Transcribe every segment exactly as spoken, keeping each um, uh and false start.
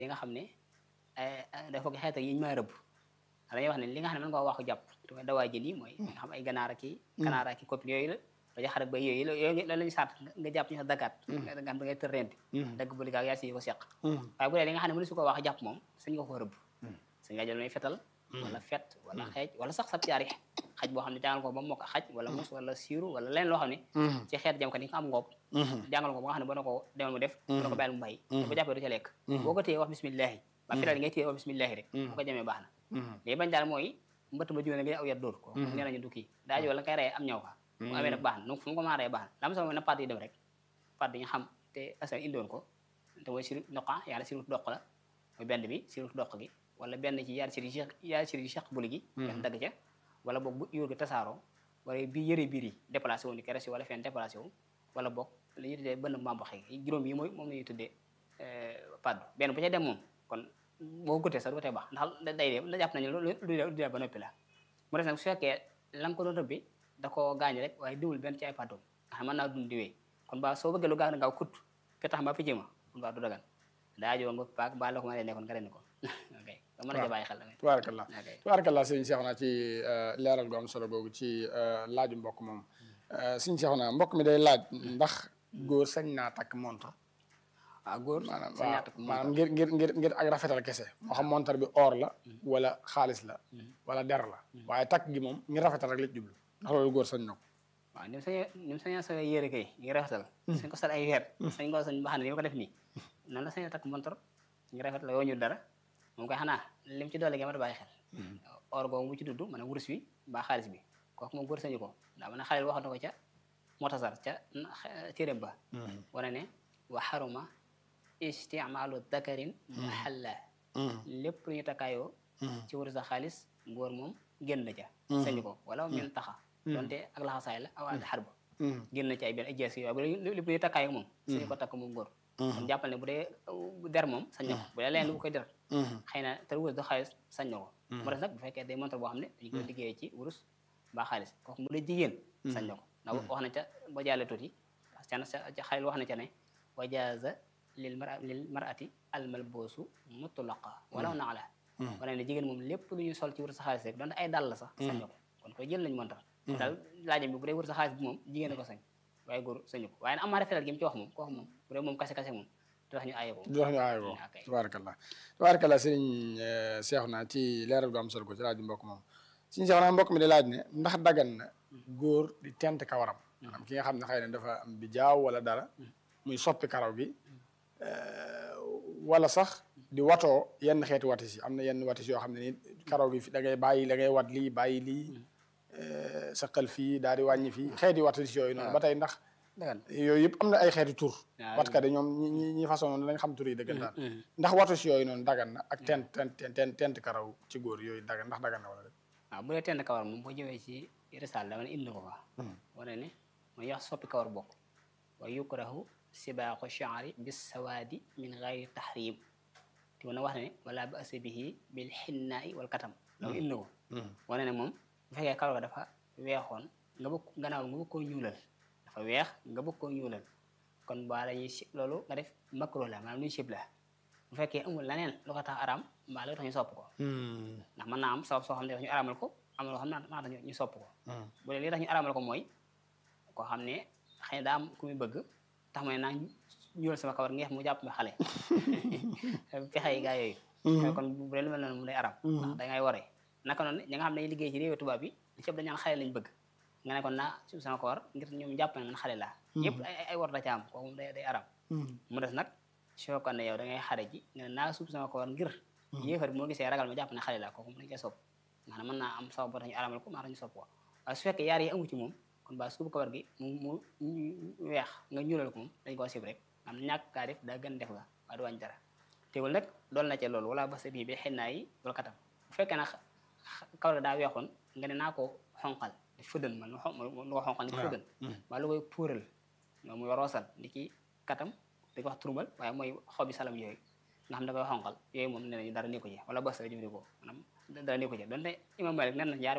li nga xam ne dafa ko xeet ak yi ñu may rëbb dañuy wax ne li nga xam ne mën nga wax ko jàpp te mooy dawaa jën yi mooy nga xam ay ganaar ak i ganaar ak i copine yooyu la daja xarak ba yooyu la yooyu loolu la ñu sart nga jàpp ñu sa dagaat nga xam da ngay tër renti dagg ba ligaag yaa si ko seq waaye bu dee li nga xam ne mënu su ko wax jàpp moom sañ nga ko rëbb sañ nga jël may fetal wala fet wala xeej wala sax sab caari xaj boo xam ne jàngal ko ba mokk xaj wala mus wala siiru wala leen loo xam ne ci xeet jam ka ni nga am ngoob jàngal ko ba nga xam ne ba na ko demal mu def ba na ko bàyyil mu bàyyi bu jàppee du ca lekk boo ko téye wax bismillahi waa fetal yi ngay téye wax bismillahi rek bu ko jamee baax na léegi bañ daal mooy mbëtt ba jiwé ne nga aw yat dóor ko nee nañu du kii daa ji wala ngay reye am ñaw ka mu amee nag baax na donc fu mu ko maa reye baax na la ma sama mooy na padd yi dem rek padd yi nga xam te asan indoon ko te mooy siru noqa yàlla siru doq la mooy benn bi siru doq gi wala benn ci yaari siri yaari siri cheq buli gi def dagg ca wala boog bu yóor gi tasaaroo wala bi yëre biir yi déplacé wu ni keres yi wala fenn déplacé wu wala boog la ñuy tuddee bënn mambaxe juróom yi mooy moom la ñuy tuddee padd benn bu ca dem moom kon boo gotee sax du ko tee baax ndax day dee la jàpp nañu lu du ba noppi la mu des nag su fekkee la nga ko doon rëbbi da koo gaañ rek waaye diwul benn ci ay pàddoom nga xam mën naa dund diwee kon ba soo bëggee lu gaaw na gaaw kut ke tax mbaa picc ma kon ba du dagan daa joo nga paak ba la ko mën a nekkoon nga ren ko ok da mën a bàyyi xel tubaarakallah tubaarakallah sëñ Cheikhouna ci leeral gu am solo googu ci laaju mbokk moom sëñ Cheikhouna mbokk mi day laaj ndax góor sañ naa takk montre waaw góor maanaam waaw maanaam ngir ngir ngir ngir ak rafetal kese moo xam montar bi or la wala xaalis la wala der la waaye takk gi moom ngir rafetal rek la jublu ndax loolu góor sañ na ko waaw ni mu sañ ni mu sañ sa yére kay ngir rafetal sañ ko sal ay weer sañ ko sañ baax na ni ma ko def nii noonu la sañ takk montar ngir rafet la yoo ñu dara moom koy xanaa lim ci doole gi ma da bàyyi xel or googu mu ci dudd maanaam wurus wi mbaa xaalis bi kooku moom góor sañu ko daa mën a xalil waxoon na ko ca motasar ca téeréem ba wane ne wa xaruma isticmaalu dakarin mahalla lépp lu ñu takkaayoo ci wurus a xaalis góor moom génn na ca sañu ko wala min taxa donte ak laxasaay la aw al xarba génn na ci ay benn ay jees yi waaye lépp lu ñu takkaayoo moom sañu ko takk moom góor kon jàppal ne bu dee der moom sañ na ko bu dee leen lu bu koy der xëy na te wurus da xaalis sañ na ko mu des nag bu fekkee day montre boo xam ne dañu koy liggéeyee ci wurus ba xaalis kooku mu dee jigéen sañ na ko ndax wax na ca ba jàlle tuuti can ca xalil wax na ca ne wajaaza lil mara lil marati almalboosu mutlaqa walaw naala wane ne jigéen moom lépp lu ñu sol ci wurus sa xaalis rek donte ay dàll la sax sañ na ko kon koy jël nañu montar daal laajam bi bu dee wurus sa xaalis bi moom jigéen a ko sañ waaye góor sañu ko waaye nag am maa rafetal gi mu ci wax moom kooku moom bu dee moom kase kase moom du tax ñu aaye ko du tax ñu aaye ko tabarakallah tabarakallah sëriñ Cheikhouna ci leeral gu am solo ko ci laaj mbokk moom sëriñ Cheikhouna mbokk mi di laaj ne ndax dagan na góor di tent kawaram maanaam ki nga xam ne xëy na dafa am bi jaaw wala dara muy soppi karaw gi wala sax di watoo yenn xeeti watis yi am na yenn watis yoo xam ne ni karaw gi da ngay bàyyi da ngay wat lii bàyyi lii saqal fii daal di wàññi fii xeeti watis yooyu noonu ba tey ndax yooyu yëpp am na ay xeeti tur watkat yi ñoom ñi ñi façon noonu lañ xam tur yi dëggantaan ndax watis yooyu noonu dagan na ak tent tent tent tent karaw ci góor yooyu dagan ndax dagan na wala dé waaw bu dee tent kawar moom boo jëwee ci risal dama ne indi ko fa wane ne mooy yax soppi kawar bokk wa yukrahu sibaaxu chaari bis sawaadi min gayri tahrim te mën a wax ne wala ba asa bihi bil xinnaayi wal katam loolu indi ko wane ne moom bu fekkee kawar ga dafa weexoon nga bëgg gannaaw nga bëgg koo ñuulal dafa weex nga bëgg koo ñuulal kon ba dañuy si loolu nga def makro la maanaam luñu sib la bu fekkee amul leneen lu ko tax araam mbaa lu tax ñu sopp ko ndax mën naa am sabab soo xam ne tax ñu araamal ko am loo xam ne maa tax ñu sopp ko bu dee li tax ñu araamal ko mooy koo xam ne xëy na daa am ku muy bëgg tax ma ne naa ñuulal sama kawar ngeex mu jàpp ma xale pexe yi gaa yooyu kon bu dee lu mel noonu mu day aram ndax da ngay waree naka noonu ñi nga xam ne dañuy liggéey ci réew tubaab bi li ci ëpp dañu naan xale lañ bëgg nga ne kon naa suuf sama kawar ngir ñoom jàpp ne man xale laa yëpp ay ay war da ca am kooku day day aram mu des nag soo ko ne yow da ngay xare ji nga ne naa suuf sama kawar ngir yéefar bi moo gisee ragal ma jàpp ne xale laa kooku dañ koy sopp nga xam ne mën naa am sabab boo tax ñu aramal ko maa tax ñu sopp ko waaye su fekkee yaar yi amu ci moom kon ba suubu kawar gi mu mu weex nga ñuulal ko moom dañ koo sib rek am ñàkk kaa def daa gën def la waaye du wàññi dara teewul nag dool na ca loolu wala basa bii bi xen naa yi wala katam bu fekkee nag kawar gi daa weexoon nga ne naa ko xonqal di fëddan man lu ko xonqal ni ki fëddan maa lu koy puural moom muy roosal di ki katam di ko wax turumbal waaye mooy xobi salam yooyu nga xam da koy xonqal yooyu moom nee nañu dara nekku ci wala basa jëfandikoo maanaam dara nekku ci donte imam Malik nen na ñaari wax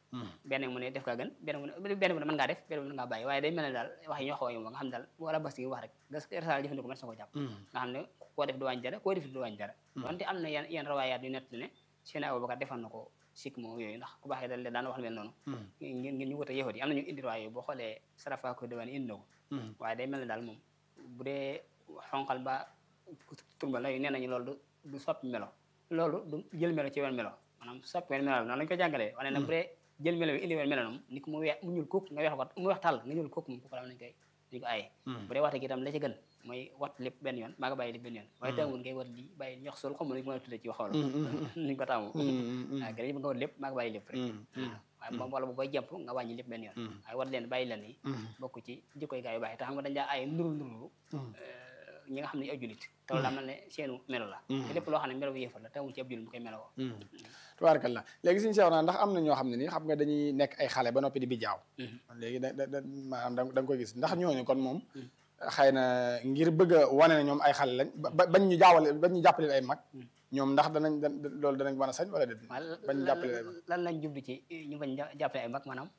benn mu ne def kaa gën benn mu ne benn mu ne mën ngaa def benn mu ne mën ngaa bàyyi waaye day mel ne daal wax yi ñoo xaw a yomb nga xam ne daal wala bas gi wax rek das irsaal jëfandikoo mën na ko jàpp nga xam ne koo def du wàññi dara koo def du wàññi dara wante am na yenn yenn rawaayaat yu nett ne seen Abubakar defal na ko sikk moom yooyu ndax ku baaxee dal daan wax lu mel noonu ngeen ngeen ñu wut a yëfat yi am na ñu indi rawaay yooyu boo xoolee sarafa ko diwaan indi na ko waaye day mel ne daal moom bu dee xonqal ba turba la yu nee nañu loolu du soppi melo loolu du jël melo ci wenn melo maanaam soppi wenn melo noonu lañu ko jàngalee wane na bu dee jël melo yi indi wenn melo noonu ni ko mu weex mu ñuul kooku nga weex wat mu weex tàll nga ñuul kooku moom kooku la nañ koy dañu ko aaye bu dee waxte gi itam la ci gën mooy wat lépp benn yoon maa nga bàyyi lépp benn yoon waaye tàngul ngay wat lii bàyyi ñox sol xam nañ ko mën a tuddee ci waxool niñ ko taamu waaw gën yëpp nga wat lépp maa nga bàyyi lépp rek waaye moom wala bu koy jàpp nga wàññi lépp benn yoon waaye wat leen bàyyi leen yi bokk ci jikkoy gaa yu baax yi te xam nga dañ daa aaye nurul nurulu ñi nga xam ne ñu ay jullit te loolu daa mel ne seenu melo la te lépp loo xam ne melo bu yëfal la tawul ci ab jullit bu koy meloo tubaarkalla léegi suñu seex naa ndax am na ñoo xam ne nii xam nga dañuy nekk ay xale ba noppi di bi jaaw léegi da da maanaam da nga koy gis ndax ñooñu kon moom xëy na ngir bëgg a wane ne ñoom ay xale lañ ba bañ ñu jaawale bañ ñu jàppale ay mag ñoom ndax danañ loolu danañ mën a sañ wala déet bañ ñu jàppale ay mag lan lañ jublu ci ñu bañ jàppale ay mag maanaam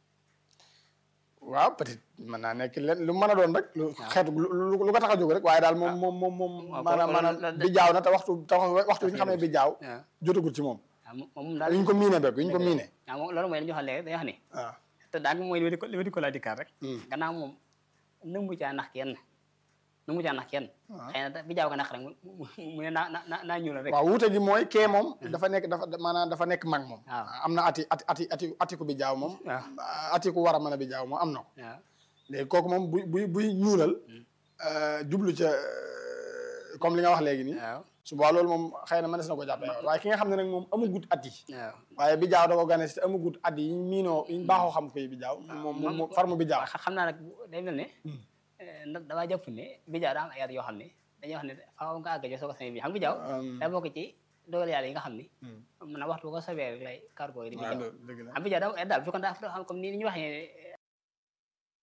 waaw peut-être mën naa nekk leen lu mën a doon rek lu xeetu lu ko tax a jóg rek waaye daal moom moom moom moom maanaam maanaam bi jaaw na te waxtu te waxtu bi ñu xam ne bi jaaw jotagul ci moom moom daal yuñ ko miine beeg yuñ ko miine waaw moom loolu mooy li ñu wax léegi dañuy wax ni waaw te daal mooy li ma di ko laa dikkaat rek gannaaw moom nëmbu caa nax kenn nëmbu caa nax kenn xëy na bi jaaw ka nax rek mu ne naa na naa ñuul rek waaw wuute gi mooy kee moom dafa nekk dafa maanaam dafa nekk mag moom waaw am na ati ati ati ati atiku bi jaaw moom atiku war a mën a bi jaaw moom am na ko léegi kooku moom buy buy buy ñuulal jublu ca comme li nga wax léegi nii su boobaa loolu moom xëy na mënees na ko jàppee waaye ki nga xam ne nag moom amagut at yi waaye bi jaaw da ko gane si amagut at yi ñu miinoo ñu baaxoo xam koy bi jaaw moom moom farmu bi jaaw xam naa nag day mel ne ndax damaa jàpp ne bi jaaw daa am ay at yoo xam ne dañuy wax ne faaw nga àgg jo soo ko samee bi xam bi jaaw daa bokk ci dogal yàlla yi nga xam ni mën na waxtu ko sobee rek lay cargo yi di bi jaaw xam bi jaaw daa daal fi kon daa xam comme ni ñu waxee